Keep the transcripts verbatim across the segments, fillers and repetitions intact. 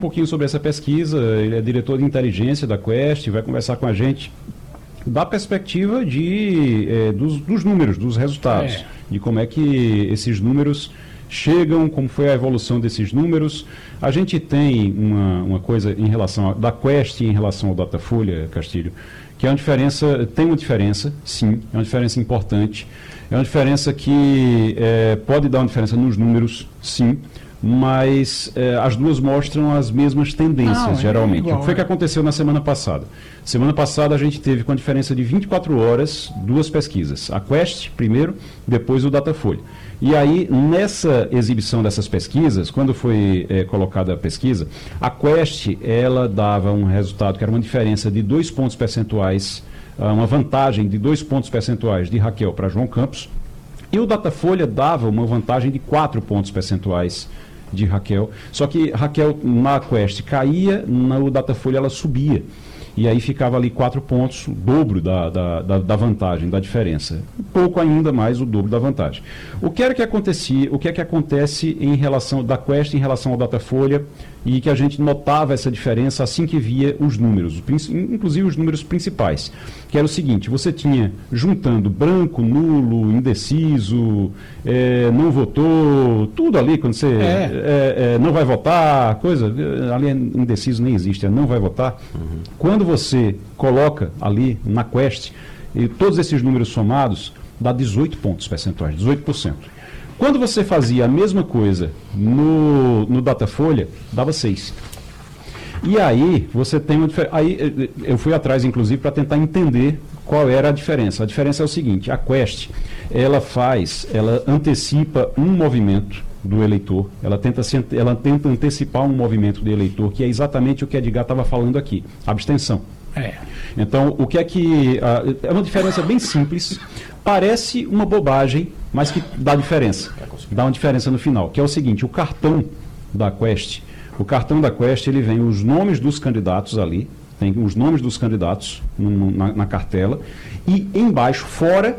Um pouquinho sobre essa pesquisa. Ele é diretor de inteligência da Quest, vai conversar com a gente da perspectiva de, é, dos, dos números, dos resultados, é. de como é que esses números chegam, como foi a evolução desses números. A gente tem uma, uma coisa em relação a, da Quest em relação ao Datafolha, Castilho, que é uma diferença, tem uma diferença, sim, é uma diferença importante, é uma diferença que é, pode dar uma diferença nos números, sim, mas é, as duas mostram as mesmas tendências, Não, geralmente. É igual, o que foi que aconteceu na semana passada? Semana passada a gente teve, com a diferença de vinte e quatro horas, duas pesquisas. A Quest, primeiro, depois o Datafolha. E aí, nessa exibição dessas pesquisas, quando foi é, colocada a pesquisa, a Quest, ela dava um resultado que era uma diferença de dois pontos percentuais, uma vantagem de dois pontos percentuais de Raquel para João Campos, e o Datafolha dava uma vantagem de quatro pontos percentuais de Raquel, só que Raquel na Quest caía, no Datafolha ela subia, e aí ficava ali quatro pontos, o dobro da, da, da, da vantagem, da diferença, um pouco ainda mais o dobro da vantagem. O que era que acontecia, o que é que acontece em relação da Quest em relação ao Datafolha, e que a gente notava essa diferença assim que via os números, inclusive os números principais, que era o seguinte: você tinha, juntando branco, nulo, indeciso, é, não votou, tudo ali, quando você é. É, é, não vai votar, coisa, ali é indeciso nem existe, é não vai votar. Uhum. Quando você coloca ali na Quest, e todos esses números somados, dá dezoito pontos percentuais, dezoito por cento. Quando você fazia a mesma coisa no, no Datafolha, dava seis. E aí, você tem uma diferença. Aí, eu fui atrás, inclusive, para tentar entender qual era a diferença. A diferença é o seguinte: a Quest, ela faz, ela antecipa um movimento do eleitor, ela tenta, se, ela tenta antecipar um movimento do eleitor, que é exatamente o que a Edgar estava falando aqui, abstenção. É. Então, o que é que... A, é uma diferença bem simples, parece uma bobagem, mas que dá diferença. Dá uma diferença no final, que é o seguinte: o cartão da Quest, o cartão da Quest, ele vem os nomes dos candidatos ali, tem os nomes dos candidatos no, na, na cartela, e embaixo, fora,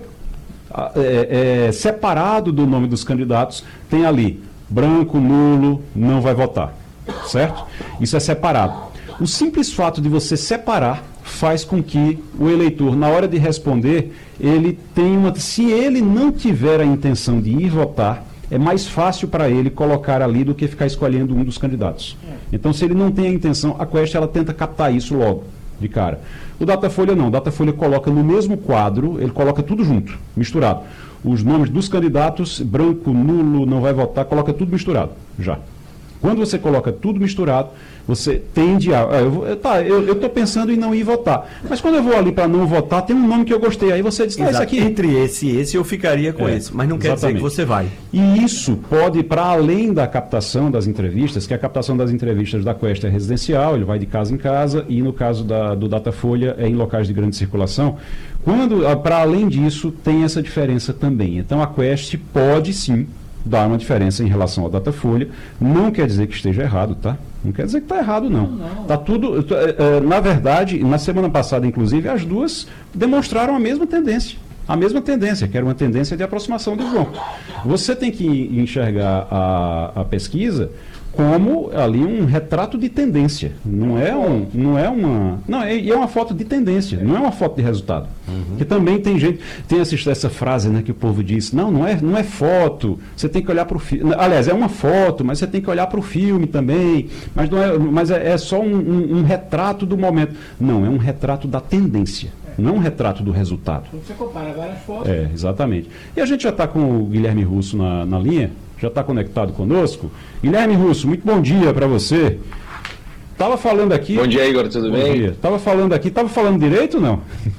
é, é, separado do nome dos candidatos, tem ali, branco, nulo, não vai votar, certo? Isso é separado. O simples fato de você separar faz com que o eleitor, na hora de responder, ele tenha uma... Se ele não tiver a intenção de ir votar, é mais fácil para ele colocar ali do que ficar escolhendo um dos candidatos. Então, se ele não tem a intenção, a Quest, ela tenta captar isso logo, de cara. O Datafolha não. O Datafolha coloca no mesmo quadro, ele coloca tudo junto, misturado. Os nomes dos candidatos, branco, nulo, não vai votar, coloca tudo misturado, já. Quando você coloca tudo misturado, você tende a... Eu, tá, eu estou pensando em não ir votar. Mas quando eu vou ali para não votar, tem um nome que eu gostei. Aí você diz, ah, isso aqui... Entre esse e esse, eu ficaria com é, esse. Mas não quer exatamente. dizer que você vai. E isso pode, para além da captação das entrevistas, que a captação das entrevistas da Quest é residencial, ele vai de casa em casa, e no caso da, do Datafolha é em locais de grande circulação. Quando, para além disso, tem essa diferença também. Então a Quest pode sim dá uma diferença em relação ao Datafolha. Não quer dizer que esteja errado, tá? Não quer dizer que está errado, não. não. Tá tudo, é, é, na verdade, na semana passada, inclusive, as duas demonstraram a mesma tendência. A mesma tendência, que era uma tendência de aproximação do João. Você tem que enxergar a, a pesquisa como ali um retrato de tendência. Não é, um, não é uma... Não, é, é uma foto de tendência, não é uma foto de resultado. Uhum. Que também tem gente... Tem essa, essa frase, né, que o povo diz, não, não é, não é foto, você tem que olhar para o filme. Aliás, é uma foto, mas você tem que olhar para o filme também. Mas, não é, mas é, é só um, um, um retrato do momento. Não, é um retrato da tendência. Não um retrato do resultado. Você compara várias fotos. É, exatamente. E a gente já está com o Guilherme Russo na, na linha, já está conectado conosco. Guilherme Russo, muito bom dia para você. Estava falando aqui... Bom dia, Igor, tudo bom bem? Estava falando aqui, estava falando direito ou não?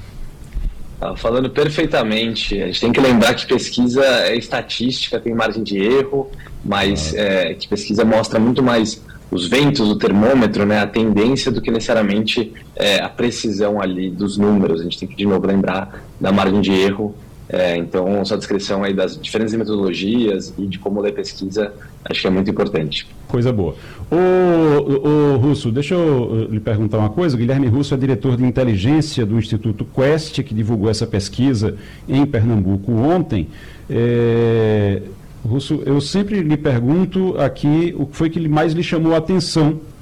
Estava falando perfeitamente. A gente tem que lembrar que pesquisa é estatística, tem margem de erro, mas ah. é, que pesquisa mostra muito mais os ventos do termômetro, né, a tendência, do que necessariamente é, a precisão ali dos números. A gente tem que, de novo, lembrar da margem de erro. É, então, essa descrição aí das diferentes metodologias e de como ler pesquisa, acho que é muito importante. Coisa boa. Ô, ô, Russo, deixa eu lhe perguntar uma coisa. O Guilherme Russo é diretor de inteligência do Instituto Quest, que divulgou essa pesquisa em Pernambuco ontem. É... Russo, eu sempre lhe pergunto aqui o que foi que mais lhe chamou a atenção